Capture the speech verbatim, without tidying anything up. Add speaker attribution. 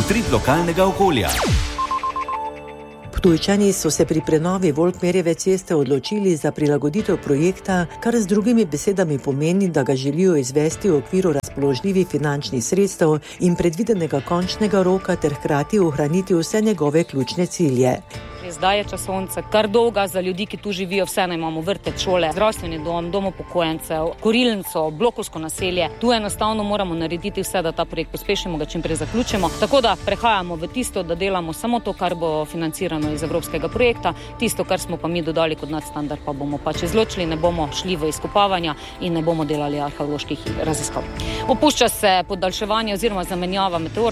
Speaker 1: prid lokalnega okolja.
Speaker 2: Ptujčani so se pri prenovi Volkmerjeve ceste odločili za prilagoditev projekta, kar z drugimi besedami pomeni, da ga želijo izvesti v okviru razpoložljivih finančnih sredstev in predvidenega končnega roka ter hkrati ohraniti vse njegove ključne cilje.
Speaker 3: Zdaj je časovnica kar dolga za ljudi, ki tu živijo, vseeno imamo vrtec, šole, zdravstveni dom, dom upokojencev, kurilnico, blokovsko naselje. Tu enostavno moramo narediti vse, da ta projekt pospešimo, ga čim prej zaključimo. Tako da prehajamo v tisto, da delamo samo to, kar bo financirano iz evropskega projekta, tisto, kar smo pa mi dodali kot nadstandard, pa bomo pač izločili, ne bomo šli v izkopavanja in ne bomo delali arheoloških raziskav. Opušča se podaljševanje oziroma zamenjava meteor.